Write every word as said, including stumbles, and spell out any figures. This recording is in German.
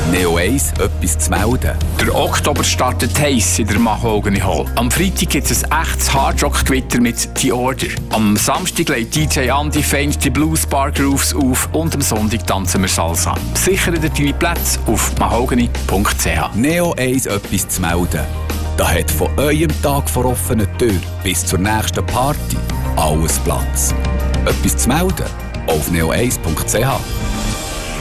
Neo eins etwas zu melden. Der Oktober startet heiß in der Mahogany Hall. Am Freitag gibt es ein echtes Hardrock-Gewitter mit The Order. Am Samstag legt D J Andy feinste Blues Bar Grooves auf und am Sonntag tanzen wir Salsa. Sichere dir deine Plätze auf mahogany punkt c h. Neo eins etwas zu melden. Da hat von eurem Tag vor offener Tür bis zur nächsten Party alles Platz. Etwas zu melden auf neo eins punkt c h.